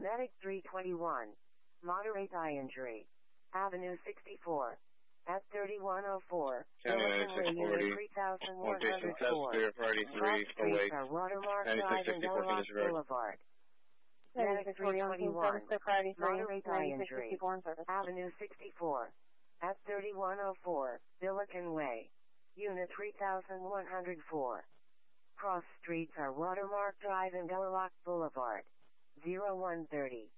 Medic 321. Moderate eye injury. Avenue 64. At 3104. County Silicon Way, 9640. 3104. One patient test clear for ID Cross 308. streets are Watermark Drive and 9664 Delaware disregard. Boulevard. Medic 321. Moderate eye injury. Avenue 64. At 3104. Silicon Way. Unit 3104. Cross streets are Watermark Drive and Delaware Boulevard. 0130.